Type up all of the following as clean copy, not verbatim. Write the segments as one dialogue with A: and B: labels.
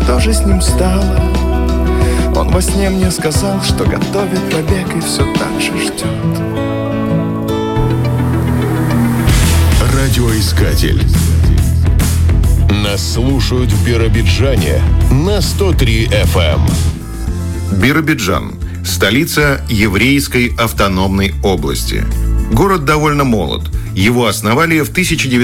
A: что же с ним стало? Он во сне мне сказал, что готовит побег и все так же ждет.
B: Радиоискатель. Нас слушают в Биробиджане на 103 FM.
C: Биробиджан – столица еврейской автономной области. Город довольно молод. Его основали в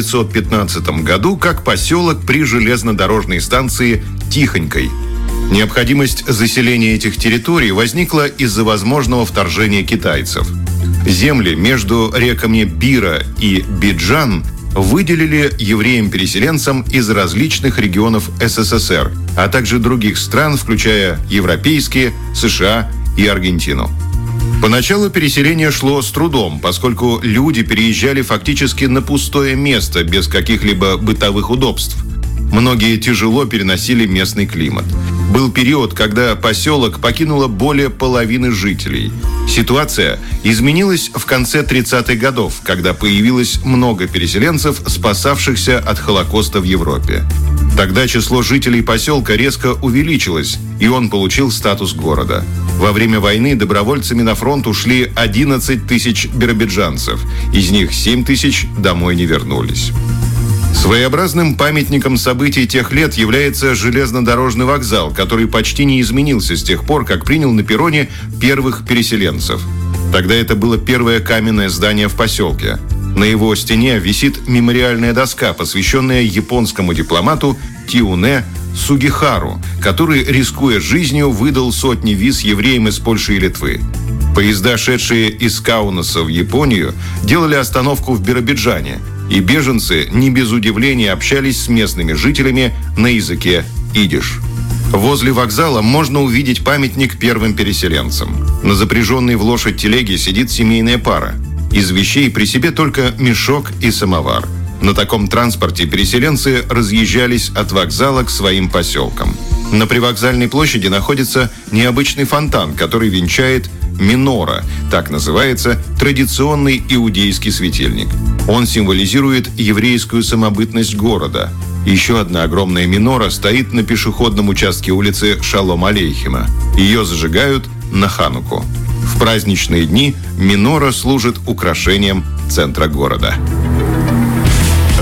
C: 1915 году как поселок при железнодорожной станции Тихонькой. Необходимость заселения этих территорий возникла из-за возможного вторжения китайцев. Земли между реками Бира и Биджан выделили евреям-переселенцам из различных регионов СССР, а также других стран, включая европейские, США и Аргентину. Поначалу переселение шло с трудом, поскольку люди переезжали фактически на пустое место, без каких-либо бытовых удобств. Многие тяжело переносили местный климат. Был период, когда поселок покинуло более половины жителей. Ситуация изменилась в конце 30-х годов, когда появилось много переселенцев, спасавшихся от Холокоста в Европе. Тогда число жителей поселка резко увеличилось, и он получил статус города. Во время войны добровольцами на фронт ушли 11 тысяч биробиджанцев. Из них 7 тысяч домой не вернулись. Своеобразным памятником событий тех лет является железнодорожный вокзал, который почти не изменился с тех пор, как принял на перроне первых переселенцев. Тогда это было первое каменное здание в поселке. На его стене висит мемориальная доска, посвященная японскому дипломату Тиуне Сугихару, который, рискуя жизнью, выдал сотни виз евреям из Польши и Литвы. Поезда, шедшие из Каунаса в Японию, делали остановку в Биробиджане, и беженцы не без удивления общались с местными жителями на языке идиш. Возле вокзала можно увидеть памятник первым переселенцам. На запряженной в лошадь телеге сидит семейная пара. Из вещей при себе только мешок и самовар. На таком транспорте переселенцы разъезжались от вокзала к своим поселкам. На привокзальной площади находится необычный фонтан, который венчает минора, так называется традиционный иудейский светильник. Он символизирует еврейскую самобытность города. Еще одна огромная минора стоит на пешеходном участке улицы Шалом Алейхима. Ее зажигают на Хануку. В праздничные дни минора служит украшением центра города.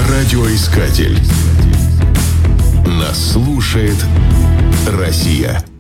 B: Радиоискатель. Нас слушает Россия.